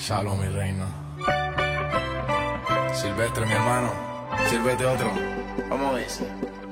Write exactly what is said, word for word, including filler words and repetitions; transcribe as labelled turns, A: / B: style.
A: Shalom, mi reina. Silvestre, mi hermano. Sírvete otro.
B: ¿Cómo es?